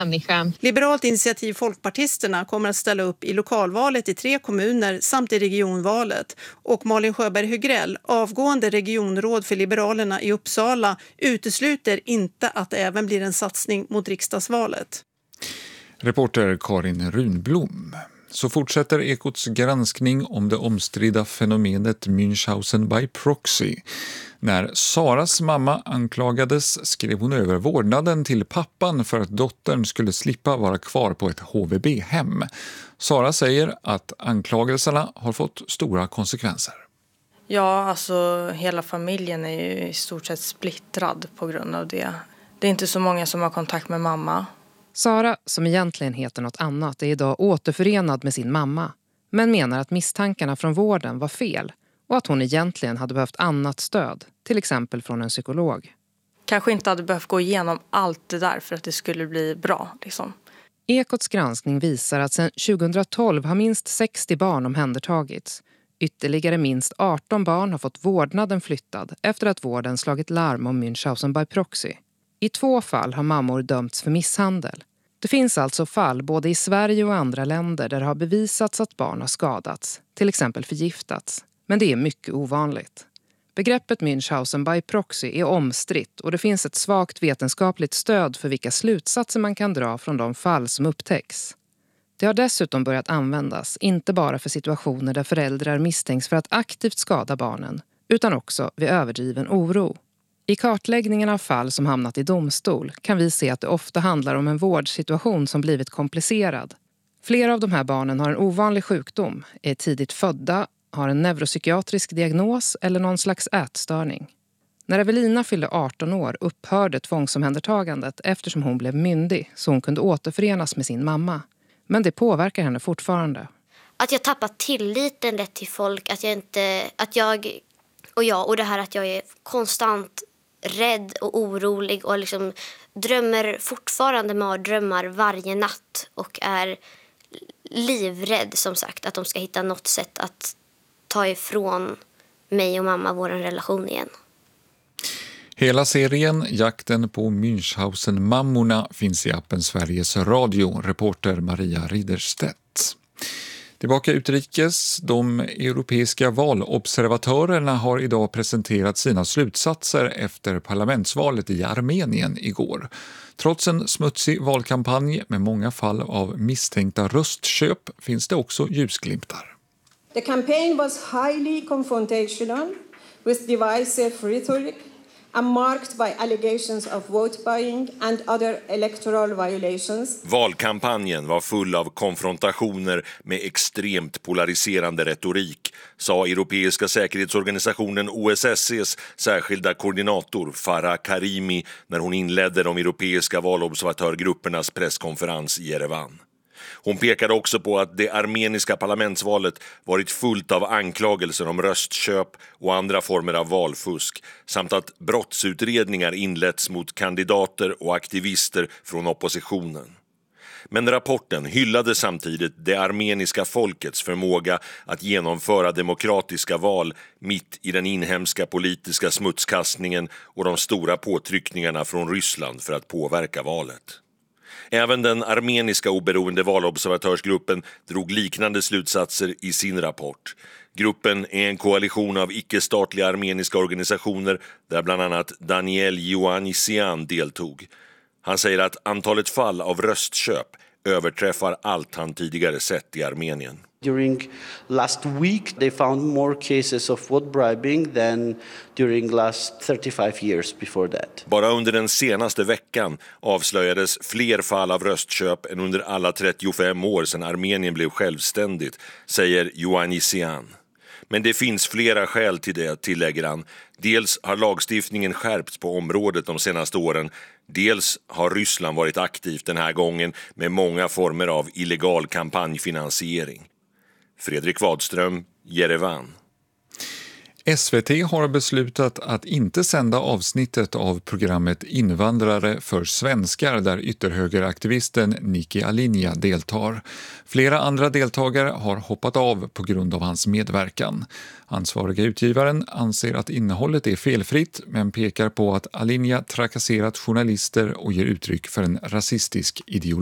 människa. Liberalt initiativ Folkpartisterna kommer att ställa upp i lokalvalet i 3 kommuner samt i regionvalet. Och Malin Sjöberg Högrell, avgående regionråd för Liberalerna i Uppsala, utesluter inte att det även blir en satsning mot riksdagsvalet. Reporter Karin Runblom. Så fortsätter Ekots granskning om det omstridda fenomenet Münchhausen by proxy. När Saras mamma anklagades skrev hon över vårdnaden till pappan för att dottern skulle slippa vara kvar på ett HVB-hem. Sara säger att anklagelserna har fått stora konsekvenser. Ja, alltså hela familjen är ju i stort sett splittrad på grund av det. Det är inte så många som har kontakt med mamma. Sara, som egentligen heter något annat, är idag återförenad med sin mamma. Men menar att misstankarna från vården var fel och att hon egentligen hade behövt annat stöd, till exempel från en psykolog. Kanske inte hade behövt gå igenom allt det där för att det skulle bli bra. Liksom. Ekots granskning visar att sedan 2012 har minst 60 barn omhändertagits. Ytterligare minst 18 barn har fått vårdnaden flyttad efter att vården slagit larm om Münchhausen by proxy. I 2 fall har mammor dömts för misshandel. Det finns alltså fall både i Sverige och andra länder där det har bevisats att barn har skadats, till exempel förgiftats. Men det är mycket ovanligt. Begreppet Münchhausen by proxy är omstritt och det finns ett svagt vetenskapligt stöd för vilka slutsatser man kan dra från de fall som upptäcks. Det har dessutom börjat användas, inte bara för situationer där föräldrar misstänks för att aktivt skada barnen, utan också vid överdriven oro. I kartläggningen av fall som hamnat i domstol kan vi se att det ofta handlar om en vårdsituation som blivit komplicerad. Flera av de här barnen har en ovanlig sjukdom, är tidigt födda, har en neuropsykiatrisk diagnos eller någon slags ätstörning. När Evelina fyllde 18 år upphörde tvångsomhändertagandet eftersom hon blev myndig så hon kunde återförenas med sin mamma. Men det påverkar henne fortfarande. Att jag tappar tilliten lätt till folk, att det här att jag är konstant rädd och orolig och liksom drömmer fortfarande mardrömmar varje natt och är livrädd som sagt att de ska hitta något sätt att ta ifrån mig och mamma vår relation igen. Hela serien Jakten på Münchhausen-mammorna finns i appen Sveriges Radio, reporter Maria Ridderstedt. Tillbaka utrikes. De europeiska valobservatörerna har idag presenterat sina slutsatser efter parlamentsvalet i Armenien igår. Trots en smutsig valkampanj med många fall av misstänkta röstköp finns det också ljusglimtar. The campaign was highly confrontational with divisive rhetoric and marked by allegations of vote buying and other electoral violations. Valkampanjen var full av konfrontationer med extremt polariserande retorik, sa Europeiska säkerhetsorganisationen OSSEs särskilda koordinator Farah Karimi när hon inledde de europeiska valobservatörgruppernas presskonferens i Jerevan. Hon pekade också på att det armeniska parlamentsvalet varit fullt av anklagelser om röstköp och andra former av valfusk samt att brottsutredningar inletts mot kandidater och aktivister från oppositionen. Men rapporten hyllade samtidigt det armeniska folkets förmåga att genomföra demokratiska val mitt i den inhemska politiska smutskastningen och de stora påtryckningarna från Ryssland för att påverka valet. Även den armeniska oberoende valobservatörsgruppen drog liknande slutsatser i sin rapport. Gruppen är en koalition av icke-statliga armeniska organisationer där bland annat Daniel Ioannisian deltog. Han säger att antalet fall av röstköp överträffar allt han tidigare sett i Armenien. During last week they found more cases of vote bribing than during last 35 years before that. Bara under den senaste veckan avslöjades fler fall av röstköp än under alla 35 år sedan Armenien blev självständigt, säger Ioannisian. Men det finns flera skäl till det, tillägger han. Dels har lagstiftningen skärpts på området de senaste åren. Dels har Ryssland varit aktivt den här gången med många former av illegal kampanjfinansiering. Fredrik Wadström, Jerevan. SVT har beslutat att inte sända avsnittet av programmet Invandrare för svenskar där ytterhögeraktivisten Nikki Alinea deltar. Flera andra deltagare har hoppat av på grund av hans medverkan. Ansvariga utgivaren anser att innehållet är felfritt men pekar på att Alinea trakasserat journalister och ger uttryck för en rasistisk ideologi.